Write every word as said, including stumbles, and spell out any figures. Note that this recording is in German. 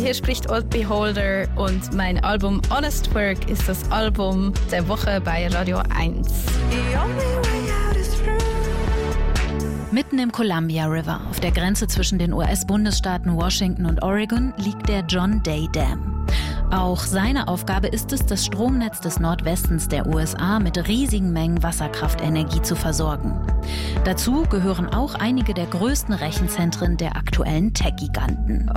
hier spricht Old Beholder und mein Album Honest Work ist das Album der Woche bei Radio eins. Mitten im Columbia River, auf der Grenze zwischen den U S-Bundesstaaten Washington und Oregon, liegt der John Day Dam. Auch seine Aufgabe ist es, das Stromnetz des Nordwestens der U S A mit riesigen Mengen Wasserkraftenergie zu versorgen. Dazu gehören auch einige der größten Rechenzentren der aktuellen Tech-Giganten.